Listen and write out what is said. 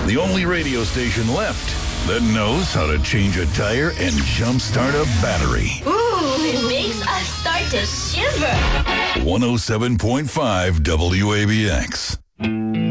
The only radio station left that knows how to change a tire and jumpstart a battery. Ooh, it makes us start to shiver. 107.5 WABX.